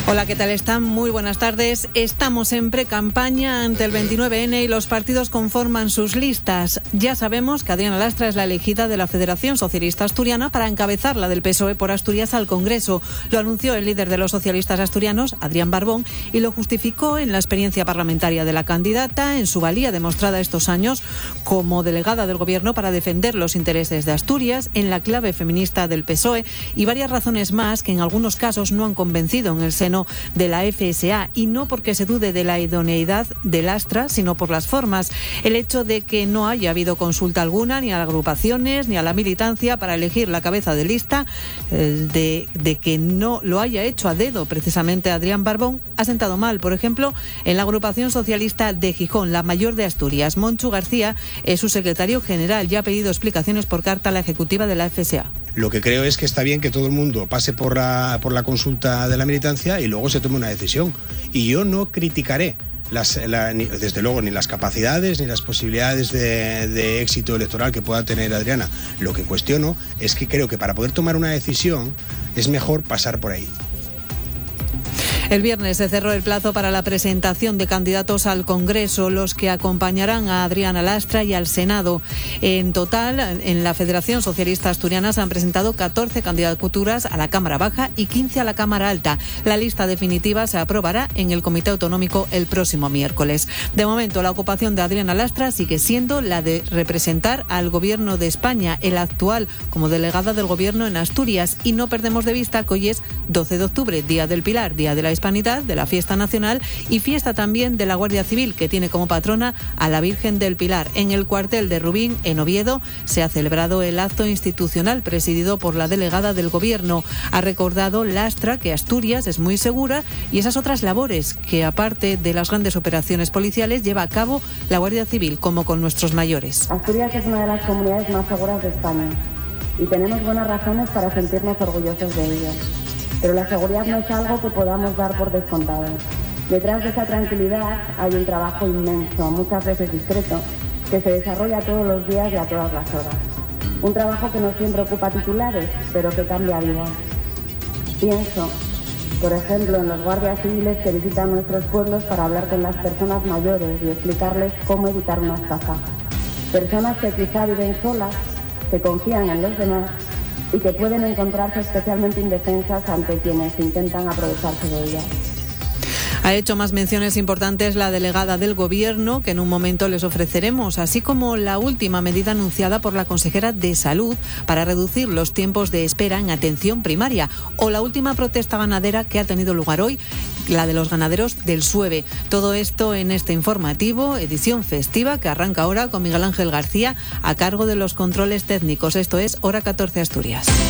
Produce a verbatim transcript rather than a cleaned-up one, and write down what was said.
Hola, ¿qué tal están? Muy buenas tardes. Estamos en pre-campaña ante el veintinueve ene y los partidos conforman sus listas. Ya sabemos que Adriana Lastra es la elegida de la Federación Socialista Asturiana para encabezar la del P S O E por Asturias al Congreso. Lo anunció el líder de los socialistas asturianos, Adrián Barbón, y lo justificó en la experiencia parlamentaria de la candidata, en su valía demostrada estos años como delegada del Gobierno para defender los intereses de Asturias, en la clave feminista del P S O E y varias razones más que en algunos casos no han convencido en el seno de la F S A, y no porque se dude de la idoneidad de Lastra, sino por las formas. El hecho de que no haya habido consulta alguna ni a las agrupaciones ni a la militancia para elegir la cabeza de lista, de, de que no lo haya hecho a dedo precisamente Adrián Barbón, ha sentado mal. Por ejemplo, en la agrupación socialista de Gijón, la mayor de Asturias, Monchu García es su secretario general y ha pedido explicaciones por carta a la ejecutiva de la F S A. Lo que creo es que está bien que todo el mundo pase por la, por la consulta de la militancia y luego se tome una decisión. Y yo no criticaré, las, la, ni, desde luego, ni las capacidades ni las posibilidades de, de éxito electoral que pueda tener Adriana. Lo que cuestiono es que creo que para poder tomar una decisión es mejor pasar por ahí. El viernes se cerró el plazo para la presentación de candidatos al Congreso, los que acompañarán a Adriana Lastra y al Senado. En total, en la Federación Socialista Asturiana se han presentado catorce candidaturas a la Cámara Baja y quince a la Cámara Alta. La lista definitiva se aprobará en el Comité Autonómico el próximo miércoles. De momento, la ocupación de Adriana Lastra sigue siendo la de representar al Gobierno de España, el actual, como delegada del Gobierno en Asturias. Y no perdemos de vista que hoy es doce de octubre, Día del Pilar, Día de la Hispanidad, de la fiesta nacional y fiesta también de la Guardia Civil, que tiene como patrona a la Virgen del Pilar. En el cuartel de Rubín, en Oviedo, se ha celebrado el acto institucional presidido por la delegada del Gobierno. Ha recordado Lastra que Asturias es muy segura y esas otras labores que, aparte de las grandes operaciones policiales, lleva a cabo la Guardia Civil, como con nuestros mayores. Asturias es una de las comunidades más seguras de España y tenemos buenas razones para sentirnos orgullosos de ello. Pero la seguridad no es algo que podamos dar por descontado. Detrás de esa tranquilidad hay un trabajo inmenso, muchas veces discreto, que se desarrolla todos los días y a todas las horas. Un trabajo que no siempre ocupa titulares, pero que cambia vidas. Pienso, por ejemplo, en los guardias civiles que visitan nuestros pueblos para hablar con las personas mayores y explicarles cómo evitar una estafa. Personas que quizá viven solas, que confían en los demás y que pueden encontrarse especialmente indefensas ante quienes intentan aprovecharse de ellas. Ha hecho más menciones importantes la delegada del Gobierno, que en un momento les ofreceremos, así como la última medida anunciada por la consejera de Salud para reducir los tiempos de espera en atención primaria, o la última protesta ganadera que ha tenido lugar hoy, la de los ganaderos del Sueve. Todo esto en este informativo, edición festiva, que arranca ahora con Miguel Ángel García a cargo de los controles técnicos. Esto es Hora catorce Asturias.